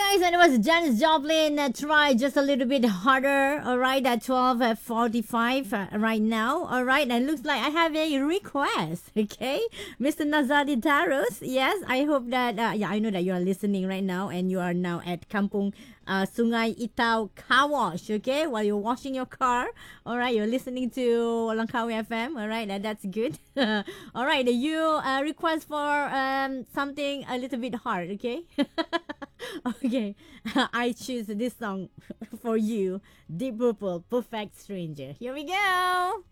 guys, and it was Janis Joplin. Try just a little bit harder. All right, at 12:45 right now. All right, and looks like I have a request. Okay, Mr. Nazadi Taros. Yes, I hope that. Yeah, I know that you are listening right now, and you are now at Kampung Sungai Itau Car Wash. Okay, while you're washing your car. All right, you're listening to Langkawi FM. All right, that's good. All right, you request for something a little bit hard. Okay. Okay, I choose this song for you, Deep Purple, Perfect Stranger. Here we go.